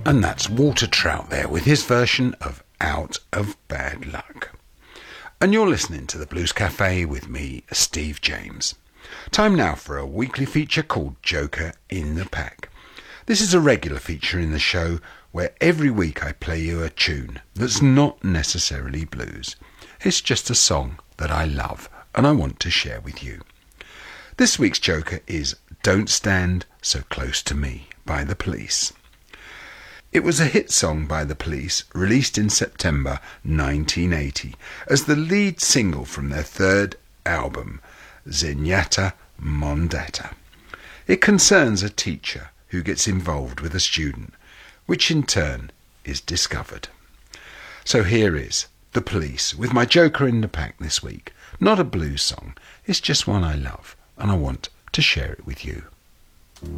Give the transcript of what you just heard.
And that's Walter Trout there with his version of Out of Bad Luck. And you're listening to the Blues Cafe with me, Steve James. Time now for a weekly feature called Joker in the Pack. This is a regular feature in the show where every week I play you a tune that's not necessarily blues. It's just a song that I love and I want to share with you. This week's Joker is Don't Stand So Close to Me by The Police. It was a hit song by The Police, released in September 1980 as the lead single from their third album, Zenyatta Mondatta. It concerns a teacher who gets involved with a student, which in turn is discovered. So here is The Police with my Joker in the Pack this week. Not a blues song, it's just one I love and I want to share it with you.